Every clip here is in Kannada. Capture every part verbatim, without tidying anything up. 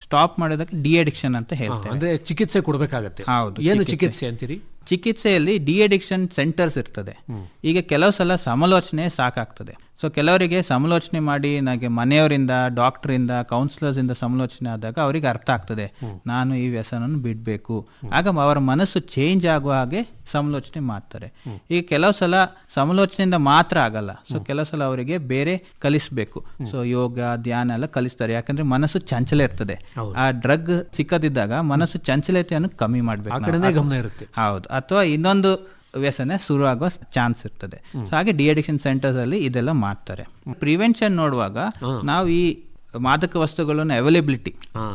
ಸ್ಟಾಪ್ ಮಾಡೋದಕ್ಕೆ ಡಿ ಅಡಿಕ್ಷನ್ ಅಂತ ಹೇಳ್ತೇವೆ. ಅಂದ್ರೆ ಚಿಕಿತ್ಸೆ ಕೊಡಬೇಕಾಗತ್ತೆ. ಹೌದು. ಏನು ಚಿಕಿತ್ಸೆ ಅಂತೀರಿ? ಚಿಕಿತ್ಸೆಯಲ್ಲಿ ಡಿ ಅಡಿಕ್ಷನ್ ಸೆಂಟರ್ಸ್ ಇರ್ತದೆ. ಈಗ ಕೆಲವು ಸಲ ಸಮಾಲೋಚನೆ ಸಾಕಾಗ್ತದೆ. ಸೊ ಕೆಲವರಿಗೆ ಸಮಾಲೋಚನೆ ಮಾಡಿ ನನಗೆ ಮನೆಯವರಿಂದ, ಡಾಕ್ಟರಿಂದ, ಕೌನ್ಸಿಲರ್ಸ್ ಇಂದ ಸಮಾಲೋಚನೆ ಆದಾಗ ಅವರಿಗೆ ಅರ್ಥ ಆಗ್ತದೆ ನಾನು ಈ ವ್ಯಸನವನ್ನು ಬಿಡಬೇಕು. ಆಗ ಅವರ ಮನಸ್ಸು ಚೇಂಜ್ ಆಗುವ ಹಾಗೆ ಸಮಾಲೋಚನೆ ಮಾಡ್ತಾರೆ. ಈಗ ಕೆಲವು ಸಲ ಸಮಾಲೋಚನೆಯಿಂದ ಮಾತ್ರ ಆಗಲ್ಲ. ಸೊ ಕೆಲವು ಸಲ ಅವರಿಗೆ ಬೇರೆ ಕಲಿಸ್ಬೇಕು. ಸೊ ಯೋಗ, ಧ್ಯಾನ ಎಲ್ಲ ಕಲಿಸ್ತಾರೆ. ಯಾಕಂದ್ರೆ ಮನಸ್ಸು ಚಂಚಲ ಇರ್ತದೆ. ಆ ಡ್ರಗ್ ಸಿಕ್ಕದಿದ್ದಾಗ ಮನಸ್ಸು ಚಂಚಲತೆಯನ್ನು ಕಮ್ಮಿ ಮಾಡ್ಬೇಕು. ಹೌದು. ಅಥವಾ ಇನ್ನೊಂದು ವ್ಯಸನ ಶುರು ಆಗುವ ಚಾನ್ಸ್ ಇರ್ತದೆ. ಸೊ ಹಾಗೆ ಡಿ ಅಡಿಕ್ಷನ್ ಸೆಂಟರ್ಸ್ ಅಲ್ಲಿ ಇದೆಲ್ಲ ಮಾಡ್ತಾರೆ. ಪ್ರಿವೆನ್ಷನ್ ನೋಡುವಾಗ ನಾವು ಈ ಮಾದಕ ವಸ್ತುಗಳನ್ನು ಅವೈಲೇಬಿಲಿಟಿ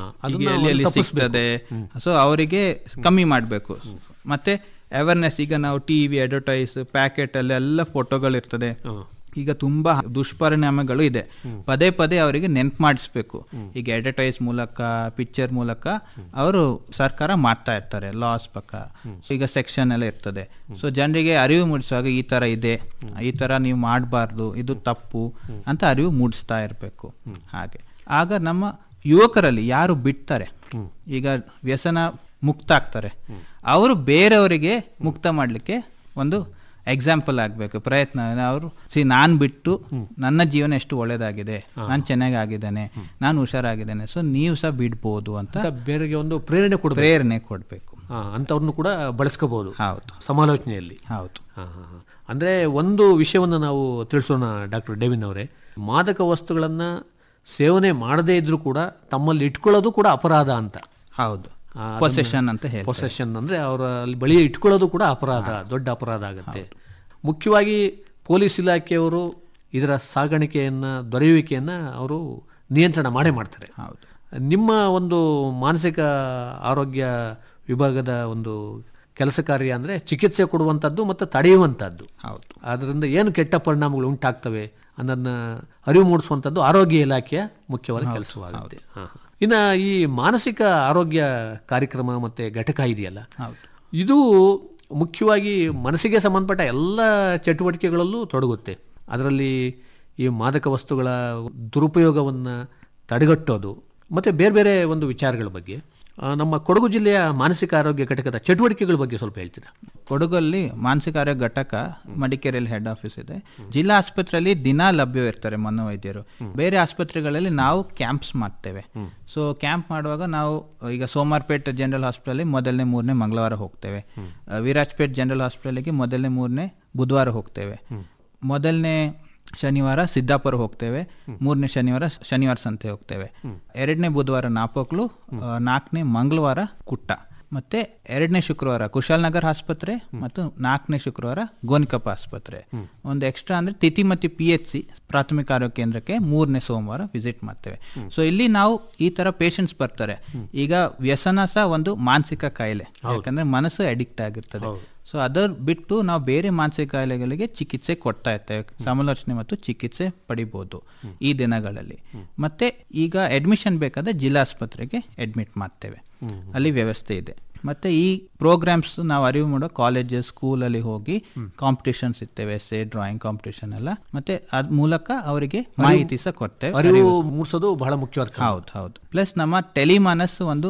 ಎಲ್ಲಿ ಸಿಗ್ತದೆ, ಸೊ ಅವರಿಗೆ ಕಮ್ಮಿ ಮಾಡಬೇಕು. ಮತ್ತೆ ಅವೇರ್ನೆಸ್, ಈಗ ನಾವು ಟಿವಿ ಅಡ್ವರ್ಟೈಸ್ ಪ್ಯಾಕೆಟ್ ಅಲ್ಲೆಲ್ಲ ಫೋಟೋಗಳು ಇರ್ತದೆ. ಈಗ ತುಂಬಾ ದುಷ್ಪರಿಣಾಮಗಳು ಇದೆ. ಪದೇ ಪದೇ ಅವರಿಗೆ ನೆನ್ಪು ಮಾಡಿಸ್ಬೇಕು. ಈಗ ಅಡ್ವರ್ಟೈಸ್ ಮೂಲಕ, ಪಿಕ್ಚರ್ ಮೂಲಕ ಅವರು ಸರ್ಕಾರ ಮಾಡ್ತಾ ಇರ್ತಾರೆ ಲಾಸ್ ಪ್ರಕಾರ. ಈಗ ಸೆಕ್ಷನ್ ಎಲ್ಲ ಇರ್ತದೆ. ಸೊ ಜನರಿಗೆ ಅರಿವು ಮೂಡಿಸುವಾಗ ಈ ತರ ಇದೆ, ಈ ತರ ನೀವು ಮಾಡಬಾರ್ದು, ಇದು ತಪ್ಪು ಅಂತ ಅರಿವು ಮೂಡಿಸ್ತಾ ಇರಬೇಕು. ಹಾಗೆ ಆಗ ನಮ್ಮ ಯುವಕರಲ್ಲಿ ಯಾರು ಬಿಡ್ತಾರೆ, ಈಗ ವ್ಯಸನ ಮುಕ್ತ ಆಗ್ತಾರೆ, ಅವರು ಬೇರೆಯವರಿಗೆ ಮುಕ್ತ ಮಾಡಲಿಕ್ಕೆ ಒಂದು ಎಕ್ಸಾಂಪಲ್ ಆಗಬೇಕು. ಪ್ರಯತ್ನ ಅವರು ಸಿ ನಾನು ಬಿಟ್ಟು ನನ್ನ ಜೀವನ ಎಷ್ಟು ಒಳ್ಳೇದಾಗಿದೆ, ನಾನು ಚೆನ್ನಾಗಿ ಆಗಿದ್ದೇನೆ, ನಾನು ಹುಷಾರಾಗಿದ್ದೇನೆ, ಸೊ ನೀವು ಸಹ ಬಿಡ್ಬೋದು ಅಂತ ಬೇರೆಗೆ ಒಂದು ಪ್ರೇರಣೆ ಕೊಡ ಪ್ರೇರಣೆ ಕೊಡಬೇಕು. ಅಂಥವ್ರನ್ನು ಕೂಡ ಬಳಸ್ಕೋಬಹುದು. ಹೌದು, ಸಮಾಲೋಚನೆಯಲ್ಲಿ. ಹೌದು. ಅಂದರೆ ಒಂದು ವಿಷಯವನ್ನು ನಾವು ತಿಳಿಸೋಣ ಡಾಕ್ಟರ್ ಡೇವಿನ್ ಅವರೇ. ಮಾದಕ ವಸ್ತುಗಳನ್ನು ಸೇವನೆ ಮಾಡದೇ ಇದ್ರೂ ಕೂಡ ತಮ್ಮಲ್ಲಿ ಇಟ್ಕೊಳ್ಳೋದು ಕೂಡ ಅಪರಾಧ ಅಂತ. ಹೌದು, ಪೊಸೆಷನ್ ಅಂತ ಹೇಳಿ. ಪೊಸೆಷನ್ ಅಂದ್ರೆ ಅವರ ಬಳಿ ಇಟ್ಕೊಳ್ಳೋದು ಕೂಡ ಅಪರಾಧ, ದೊಡ್ಡ ಅಪರಾಧ ಆಗುತ್ತೆ. ಮುಖ್ಯವಾಗಿ ಪೊಲೀಸ್ ಇಲಾಖೆಯವರು ಇದರ ಸಾಗಾಣಿಕೆಯನ್ನ, ದೊರೆಯುವಿಕೆಯನ್ನ ಅವರು ನಿಯಂತ್ರಣ ಮಾಡೇ ಮಾಡ್ತಾರೆ. ಹೌದು. ನಿಮ್ಮ ಒಂದು ಮಾನಸಿಕ ಆರೋಗ್ಯ ವಿಭಾಗದ ಒಂದು ಕೆಲಸ ಕಾರ್ಯ ಅಂದ್ರೆ ಚಿಕಿತ್ಸೆ ಕೊಡುವಂಥದ್ದು ಮತ್ತು ತಡೆಯುವಂಥದ್ದು. ಹೌದು. ಅದರಿಂದ ಏನು ಕೆಟ್ಟ ಪರಿಣಾಮಗಳು ಉಂಟಾಗ್ತವೆ ಅನ್ನೋದನ್ನ ಅರಿವು ಮೂಡಿಸುವಂಥದ್ದು ಆರೋಗ್ಯ ಇಲಾಖೆಯ ಮುಖ್ಯವಾದ ಕೆಲಸವಾಗುತ್ತೆ. ಇನ್ನು ಈ ಮಾನಸಿಕ ಆರೋಗ್ಯ ಕಾರ್ಯಕ್ರಮ ಮತ್ತೆ ಘಟಕ ಇದೆಯಲ್ಲ, ಇದು ಮುಖ್ಯವಾಗಿ ಮನಸ್ಸಿಗೆ ಸಂಬಂಧಪಟ್ಟ ಎಲ್ಲ ಚಟುವಟಿಕೆಗಳಲ್ಲೂ ತೊಡಗುತ್ತೆ. ಅದರಲ್ಲಿ ಈ ಮಾದಕ ವಸ್ತುಗಳ ದುರುಪಯೋಗವನ್ನು ತಡೆಗಟ್ಟೋದು ಮತ್ತು ಬೇರೆ ಬೇರೆ ಒಂದು ವಿಚಾರಗಳ ಬಗ್ಗೆ ನಮ್ಮ ಕೊಡಗು ಜಿಲ್ಲೆಯ ಮಾನಸಿಕ ಆರೋಗ್ಯ ಘಟಕದ ಚಟುವಟಿಕೆಗಳ ಬಗ್ಗೆ ಸ್ವಲ್ಪ ಹೇಳ್ತೀರಾ? ಕೊಡಗಲ್ಲಿ ಮಾನಸಿಕ ಆರೋಗ್ಯ ಘಟಕ ಮಡಿಕೇರಿಯಲ್ಲಿ ಹೆಡ್ ಆಫೀಸ್ ಇದೆ. ಜಿಲ್ಲಾ ಆಸ್ಪತ್ರೆಯಲ್ಲಿ ದಿನಾ ಲಭ್ಯವಿರ್ತಾರೆ ಮನೋವೈದ್ಯರು. ಬೇರೆ ಆಸ್ಪತ್ರೆಗಳಲ್ಲಿ ನಾವು ಕ್ಯಾಂಪ್ಸ್ ಮಾಡ್ತೇವೆ. ಸೊ ಕ್ಯಾಂಪ್ ಮಾಡುವಾಗ ನಾವು ಈಗ ಸೋಮಾರ್ಪೇಟ್ ಜನರಲ್ ಹಾಸ್ಪಿಟಲ್ ಮೊದಲನೇ ಮೂರನೇ ಮಂಗಳವಾರ ಹೋಗ್ತೇವೆ. ವಿರಾಜ್ಪೇಟ್ ಜನರಲ್ ಹಾಸ್ಪಿಟಲ್ಗೆ ಮೊದಲನೇ ಮೂರನೇ ಬುಧವಾರ ಹೋಗ್ತೇವೆ. ಮೊದಲನೇ ಶನಿವಾರ ಸಿದ್ದಾಪುರ ಹೋಗ್ತೇವೆ. ಮೂರನೇ ಶನಿವಾರ ಶನಿವಾರ ಸಂತೆ ಹೋಗ್ತೇವೆ. ಎರಡನೇ ಬುಧವಾರ ನಾಪೋಕ್ಲು, ನಾಲ್ಕನೇ ಮಂಗಳವಾರ ಕುಟ್ಟ, ಮತ್ತೆ ಎರಡನೇ ಶುಕ್ರವಾರ ಕುಶಾಲನಗರ್ ಆಸ್ಪತ್ರೆ ಮತ್ತು ನಾಲ್ಕನೇ ಶುಕ್ರವಾರ ಗೋನಿಕಪ್ಪ ಆಸ್ಪತ್ರೆ. ಒಂದು ಎಕ್ಸ್ಟ್ರಾ ಅಂದ್ರೆ ತಿತಿಮತಿ ಪಿ ಎಚ್ ಸಿ ಪ್ರಾಥಮಿಕ ಆರೋಗ್ಯ ಕೇಂದ್ರಕ್ಕೆ ಮೂರನೇ ಸೋಮವಾರ ವಿಸಿಟ್ ಮಾಡ್ತೇವೆ. ಸೊ ಇಲ್ಲಿ ನಾವು ಈ ತರ ಪೇಷಂಟ್ಸ್ ಬರ್ತಾರೆ. ಈಗ ವ್ಯಸನ ಸಹ ಒಂದು ಮಾನಸಿಕ ಕಾಯಿಲೆ, ಯಾಕಂದ್ರೆ ಮನಸ್ಸು ಅಡಿಕ್ಟ್ ಆಗಿರ್ತದೆ. ಸೊ ಅದರ ಬಿಟ್ಟು ನಾವು ಬೇರೆ ಮಾನಸಿಕ ಕಾಯಿಲೆಗಳಿಗೆ ಚಿಕಿತ್ಸೆ ಕೊಡ್ತಾ ಇರ್ತೇವೆ. ಸಮಾಲೋಚನೆ ಮತ್ತು ಚಿಕಿತ್ಸೆ ಪಡಿಬಹುದು ಈ ದಿನಗಳಲ್ಲಿ. ಮತ್ತೆ ಈಗ ಅಡ್ಮಿಷನ್ ಬೇಕಾದ್ರೆ ಜಿಲ್ಲಾ ಆಸ್ಪತ್ರೆಗೆ ಅಡ್ಮಿಟ್ ಮಾಡ್ತೇವೆ, ಅಲ್ಲಿ ವ್ಯವಸ್ಥೆ ಇದೆ. ಮತ್ತೆ ಈ ಪ್ರೋಗ್ರಾಮ್ಸ್ ನಾವು ಅರಿವು ಮಾಡೋ ಕಾಲೇಜಸ್, ಸ್ಕೂಲಲ್ಲಿ ಹೋಗಿ ಕಾಂಪಿಟೇಷನ್ಸ್ ಇರ್ತೇವೆ, ಎಸ್ಸೆ, ಡ್ರಾಯಿಂಗ್ ಕಾಂಪಿಟೇಷನ್ ಎಲ್ಲ. ಮತ್ತೆ ಅದ್ ಮೂಲಕ ಅವರಿಗೆ ಮಾಹಿತಿ ಸಹ ಕೊಡ್ತೇವೆ. ಅರಿವು ಮೂಡಿಸೋದು ಬಹಳ ಮುಖ್ಯವಾದ. ಹೌದು ಹೌದು. ಪ್ಲಸ್ ನಮ್ಮ ಟೆಲಿಮಾನಸ್ ಒಂದು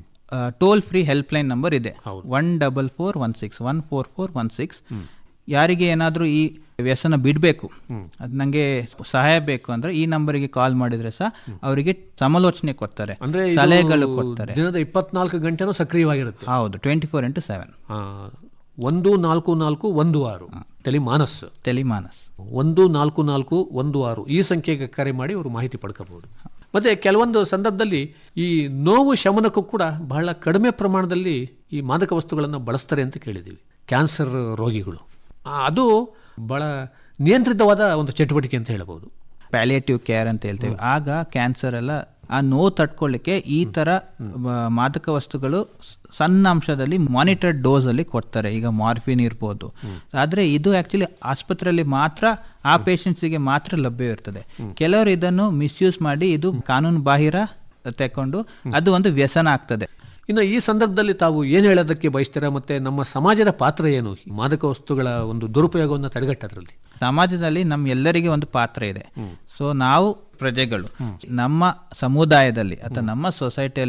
toll free help line number ಇದೆ, one double four one six one four four one six. ಯಾರಿಗೆ ಏನಾದರೂ ಈ ವ್ಯಸನ ಬಿಡಬೇಕು, ಅದು ನನಗೆ ಸಹಾಯ ಬೇಕು ಅಂದ್ರೆ ಈ ನಂಬರಿಗೆ ಕಾಲ್ ಮಾಡಿದ್ರೆ ಸಹ ಅವರಿಗೆ ಸಮಾಲೋಚನೆ ಕೊಡ್ತಾರೆ, ಸಲಹೆಗಳು ಕೊಡ್ತಾರೆ. ದಿನದ ಇಪ್ಪತ್ನಾಲ್ಕು ಗಂಟೆನೂ ಸಕ್ರಿಯವಾಗಿರುತ್ತೆ. ಹೌದು, ಟ್ವೆಂಟಿ ಫೋರ್ ಇಂಟು ಸೆವೆನ್. ಒಂದು ನಾಲ್ಕು ನಾಲ್ಕು ಒಂದು ಆರು ಟೆಲಿಮಾನಸ್ ಟೆಲಿಮಾನಸ್ ಒಂದು ನಾಲ್ಕು ನಾಲ್ಕು ಒಂದು ಆರು ಈ ಸಂಖ್ಯೆಗೆ ಕರೆ ಮಾಡಿ ಅವರು ಮಾಹಿತಿ ಪಡ್ಕೋಬಹುದು. ಮತ್ತೆ ಕೆಲವೊಂದು ಸಂದರ್ಭದಲ್ಲಿ ಈ ನೋವು ಶಮನಕ್ಕೂ ಕೂಡ ಬಹಳ ಕಡಿಮೆ ಪ್ರಮಾಣದಲ್ಲಿ ಈ ಮಾದಕ ವಸ್ತುಗಳನ್ನು ಬಳಸ್ತಾರೆ ಅಂತ ಕೇಳಿದ್ದೀವಿ ಕ್ಯಾನ್ಸರ್ ರೋಗಿಗಳು. ಅದು ಬಹಳ ನಿಯಂತ್ರಿತವಾದ ಒಂದು ಚಟುವಟಿಕೆ ಅಂತ ಹೇಳ್ಬೋದು. ಪ್ಯಾಲಿಯೇಟಿವ್ ಕೇರ್ ಅಂತ ಹೇಳ್ತೇವೆ. ಆಗ ಕ್ಯಾನ್ಸರ್ ಎಲ್ಲ ಆ ನೋವು ತಡ್ಕೊಳ್ಳಿಕ್ಕೆ ಈ ತರ ಮಾದಕ ವಸ್ತುಗಳು ಸಣ್ಣ ಅಂಶದಲ್ಲಿ ಮಾನಿಟರ್ಡ್ ಡೋಸ್ ಅಲ್ಲಿ ಕೊಡ್ತಾರೆ. ಈಗ ಮಾರ್ಫಿನ್ ಇರ್ಬೋದು. ಆದ್ರೆ ಇದು ಆಕ್ಚುಲಿ ಆಸ್ಪತ್ರೆಯಲ್ಲಿ ಮಾತ್ರ ಆ ಪೇಷಂಟ್ಸಿಗೆ ಮಾತ್ರ ಲಭ್ಯ ಇರ್ತದೆ. ಕೆಲವರು ಇದನ್ನು ಮಿಸ್ಯೂಸ್ ಮಾಡಿ ಇದು ಕಾನೂನು ಬಾಹಿರ ತಕೊಂಡು ಅದು ಒಂದು ವ್ಯಸನ ಆಗ್ತದೆ. ಇನ್ನು ಈ ಸಂದರ್ಭದಲ್ಲಿ ತಾವು ಏನು ಹೇಳೋದಕ್ಕೆ ಬಯಸ್ತೀರಾ? ಮತ್ತೆ ನಮ್ಮ ಸಮಾಜದ ಪಾತ್ರ ಏನು ಈ ಮಾದಕ ವಸ್ತುಗಳ ಒಂದು ದುರುಪಯೋಗವನ್ನು ತಡೆಗಟ್ಟೋದ್ರಲ್ಲಿ? ಸಮಾಜದಲ್ಲಿ ನಮ್ಮ ಎಲ್ಲರಿಗೆ ಒಂದು ಪಾತ್ರ ಇದೆ. ಸೊ ನಾವು ಪ್ರಜೆಗಳು ನಮ್ಮ ಸಮುದಾಯದಲ್ಲಿ ಅಥವಾ ನಮ್ಮ ಸೊಸೈಟಿಯಲ್ಲಿ